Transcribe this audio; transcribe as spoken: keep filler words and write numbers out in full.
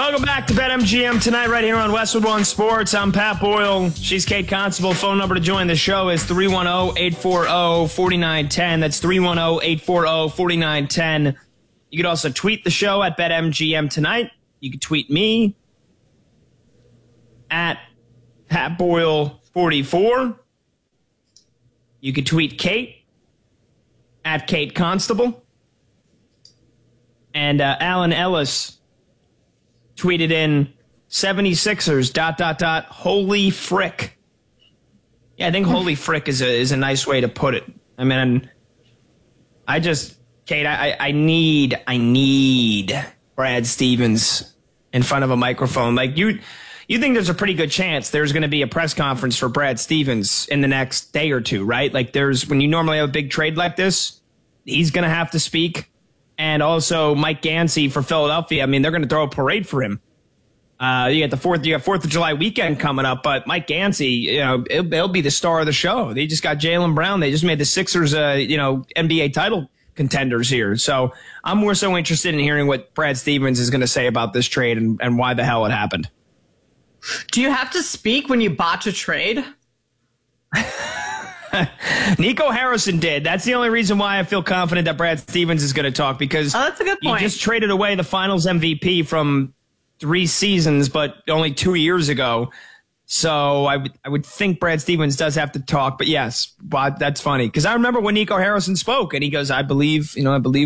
Welcome back to BetMGM tonight right here on Westwood One Sports. I'm Pat Boyle. She's Kate Constable. Phone number to join the show is three one zero, eight four zero, four nine one zero. That's three one zero, eight four zero, four nine one zero. You could also tweet the show at BetMGM tonight. You could tweet me at Pat Boyle forty-four. You could tweet Kate at Kate Constable. And uh, Alan Ellis tweeted in seventy-sixers dot, dot, dot, holy frick. Yeah, I think holy frick is a, is a nice way to put it. I mean, I just, Kate, I, I need, I need Brad Stevens in front of a microphone. Like, you, you think there's a pretty good chance there's going to be a press conference for Brad Stevens in the next day or two, right? Like, there's, when you normally have a big trade like this, he's going to have to speak. And also Mike Gansey for Philadelphia. I mean, they're going to throw a parade for him. Uh, you got the fourth, you got Fourth of July weekend coming up, but Mike Gansey, you know, it'll, it'll be the star of the show. They just got Jaylen Brown. They just made the Sixers, uh, you know, N B A title contenders here. So I'm more so interested in hearing what Brad Stevens is going to say about this trade and, and why the hell it happened. Do you have to speak when you botch a trade? Nico Harrison did. That's the only reason why I feel confident that Brad Stevens is going to talk, because oh, that's a good point. He just traded away the Finals M V P from three seasons, but only two years ago. So I would I would think Brad Stevens does have to talk. But yes, but that's funny because I remember when Nico Harrison spoke and he goes, "I believe, you know, I believe."